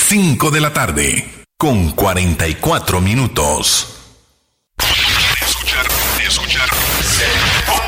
5 de la tarde, con 44 minutos. Escuchar.